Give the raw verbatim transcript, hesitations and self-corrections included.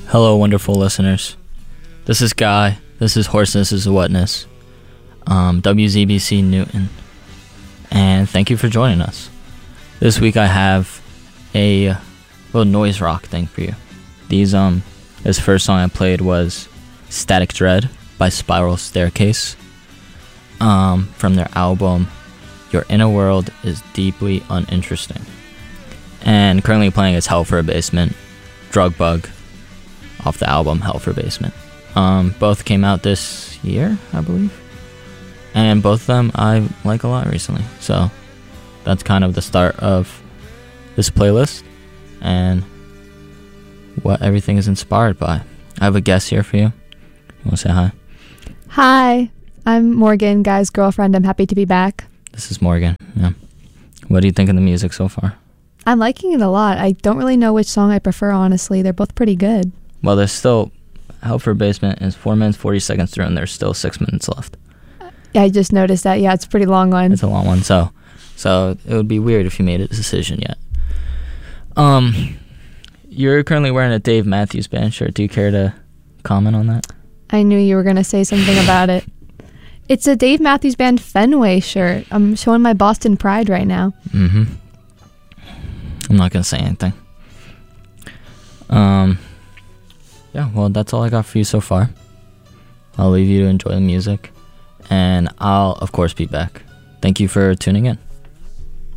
Hello, wonderful listeners. This is Guy. This is Hoarseness is Wetness. Um, W Z B C Newton. And thank you for joining us. This week I have a little noise rock thing for you. These um, this first song I played was Static Dread by Spiral Staircase. Um, from their album Your Inner World is Deeply Uninteresting. And currently playing is Hell for a Basement, Drug Bug, off the album Hell for Basement. Um, both came out this year, I believe. And both of them I like a lot recently. So that's kind of the start of this playlist and what everything is inspired by. I have a guest here for you. You want to say hi? Hi, I'm Morgan, Guy's girlfriend. I'm happy to be back. This is Morgan. Yeah. What do you think of the music so far? I'm liking it a lot. I don't really know which song I prefer, honestly. They're both pretty good. Well, there's still... Hell for a Basement is four minutes, forty seconds through, and there's still six minutes left. Yeah, I just noticed that. Yeah, it's a pretty long one. It's a long one, so so it would be weird if you made a decision yet. Um, You're currently wearing a Dave Matthews Band shirt. Do you care to comment on that? I knew you were going to say something about it. It's a Dave Matthews Band Fenway shirt. I'm showing my Boston pride right now. Mm-hmm. I'm not going to say anything. Um... Yeah, well, that's all I got for you so far. I'll leave you to enjoy the music, and I'll, of course, be back. Thank you for tuning in.